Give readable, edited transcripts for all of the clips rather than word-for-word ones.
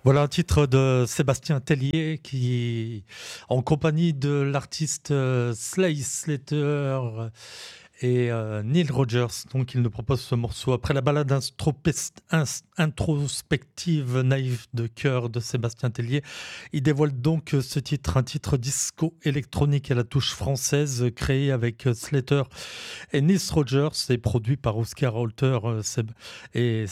Voilà un titre de Sébastien Tellier qui, en compagnie de l'artiste Slay Slater et Neil Rogers, donc il nous propose ce morceau après la balade introspective naïve de cœur de Sébastien Tellier. Il dévoile donc ce titre, un titre disco électronique à la touche française, créé avec Slater et Neil Rogers et produit par Oscar Holter et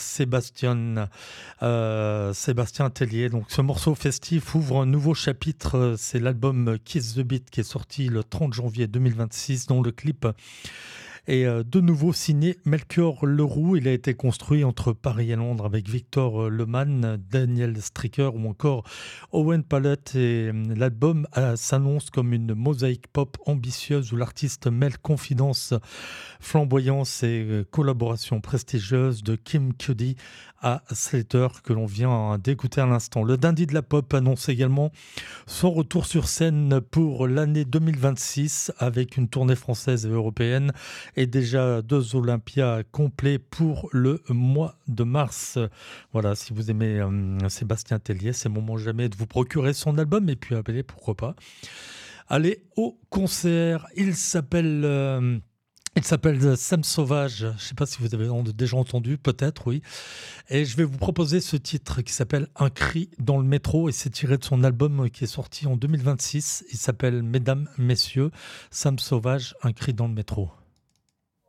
Sébastien Tellier. Donc ce morceau festif ouvre un nouveau chapitre. C'est l'album Kiss the Beat qui est sorti le 30 janvier 2026, dont le clip est de nouveau signé Melchior Leroux. Il a été construit entre Paris et Londres avec Victor Lemann, Daniel Stricker ou encore Owen Pallett. Et l'album s'annonce comme une mosaïque pop ambitieuse où l'artiste mêle confidence, flamboyance et collaboration prestigieuse de Kim Cudi à Slater que l'on vient d'écouter à l'instant. Le dandy de la pop annonce également son retour sur scène pour l'année 2026 avec une tournée française et européenne et déjà 2 Olympias complets pour le mois de mars. Voilà, si vous aimez Sébastien Tellier, c'est le moment jamais de vous procurer son album et puis appelez, pourquoi pas. Allez au concert, il s'appelle Sam Sauvage, je ne sais pas si vous avez déjà entendu, peut-être, oui. Et je vais vous proposer ce titre qui s'appelle Un cri dans le métro et c'est tiré de son album qui est sorti en 2026. Il s'appelle Mesdames, Messieurs, Sam Sauvage, Un cri dans le métro.